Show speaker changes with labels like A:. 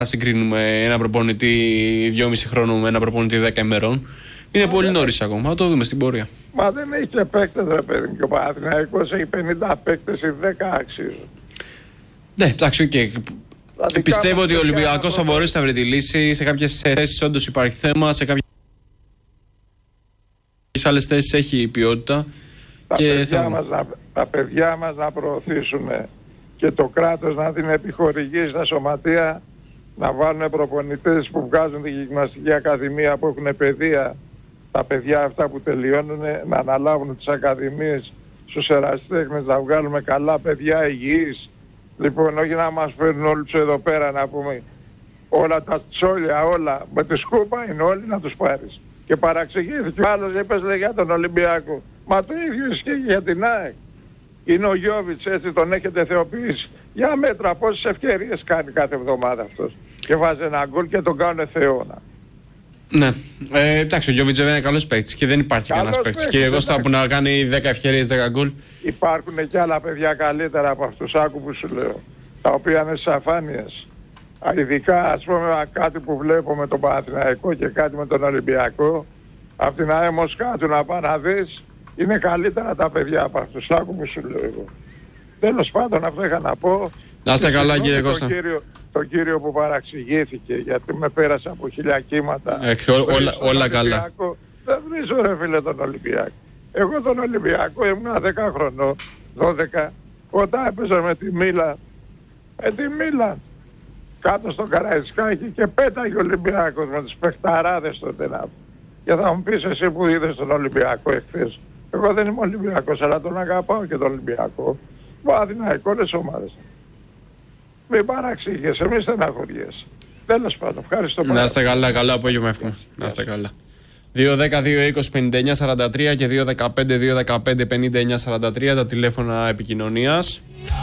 A: συγκρίνουμε ένα προπονητή 2,5 χρόνου με ένα προπονητή 10 ημερών. Είναι πολύ νωρίς ακόμα. Θα το δούμε στην πορεία.
B: Μα δεν έχει και παίκτες, ρε παιδί μου. Και ο Παναθηναϊκός έχει 50 παίκτες, οι 10 αξίζουν.
A: Ναι, εντάξει, οκ. Πιστεύω ότι ο Ολυμπιακός θα μπορέσει να βρει τη λύση. Σε κάποιες θέσεις όντως υπάρχει θέμα. Σε κάποιες άλλες θέσεις έχει ποιότητα.
B: Τα παιδιά μας να προωθήσουν και το κράτος να δίνει επιχορηγήσεις στα σωματεία, να βάλουν προπονητές που βγάζουν την γυμναστική ακαδημία, που έχουν παιδεία, τα παιδιά αυτά που τελειώνουν, να αναλάβουν τις ακαδημίες στους ερασιτέχνες, να βγάλουμε καλά παιδιά υγιείς. Λοιπόν, όχι να μας φέρνουν όλους εδώ πέρα να πούμε όλα τα τσόλια, όλα. Με τη σκούπα είναι όλοι να τους πάρεις. Και παραξηγήθηκε. Ο άλλος είπες για τον Ολυμπιακό. Μα το ίδιο ισχύει για την ΑΕΚ. Είναι ο Γιώβιτς, έτσι τον έχετε θεοποιήσει. Για μέτρα πόσες ευκαιρίες κάνει κάθε εβδομάδα αυτός. Και βάζει ένα γκολ και τον κάνουν θεώνα.
A: Ναι. Εντάξει, ο Γιώβιτς είναι καλός παίκτης και δεν υπάρχει κανένας παίκτης. Και εγώ που να κάνει 10 ευκαιρίες, 10 γκολ.
B: Υπάρχουν και άλλα παιδιά καλύτερα από αυτούς. Άκου που σου λέω. Τα οποία είναι στις αφάνειες. Ειδικά ας πούμε κάτι που βλέπω με τον Παναθηναϊκό και κάτι με τον Ολυμπιακό. Απ' την ΑΕ Μοσκάτου να πάνε να δεις. Είναι καλύτερα τα παιδιά από αυτούς. Άκου που σου λέω εγώ. Τέλος πάντων αυτό είχα να πω.
A: Να είστε καλά κύριε Κώστα.
B: Το κύριο που παραξηγήθηκε γιατί με πέρασε από 1000 κύματα.
A: Όλα καλά.
B: Δεν βρίζω ρε φίλε τον Ολυμπιακό. Εγώ τον Ολυμπιακό ήμουν 10 χρονών, 12, όταν έπαιζα με τη Μίλαν. Τη Μίλαν. Κάτω στο Καραϊσκάκι και πέταγε ο Ολυμπιακός με τους παιχταράδες τότε να. Και θα μου πεις εσύ που είδες τον Ολυμπιακό εχθές. Εγώ δεν είμαι Ολυμπιακός, αλλά τον αγαπάω και τον Ολυμπιακό. Παναθηναϊκό, όλες ομάδες. Μην παραξήγεσαι, μη στεναχωριέσαι. Τέλος πάντων, ευχαριστώ πολύ.
A: Να είστε καλά, καλό απόγευμα εύχομαι. Να είστε καλά. 2-10-2-20-59-43 και 2-15-2-15-59-43 τα τηλέφωνα επικοινωνίας.